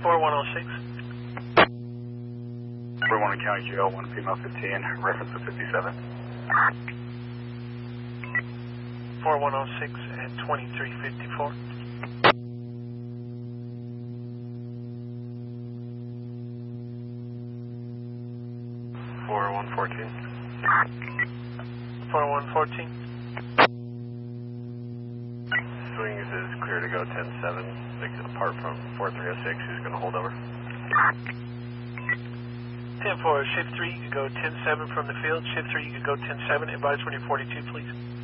4106. 41 County Jail, 1 female 15, reference to 57. 4106 and 2354. 4114. 4114. Swings is clear to go 10-7, apart from 4306, who's going to hold over? 10-4, shift 3, you can go 10-7 from the field. Shift 3, you can go 10-7. Advise when you're 42, please.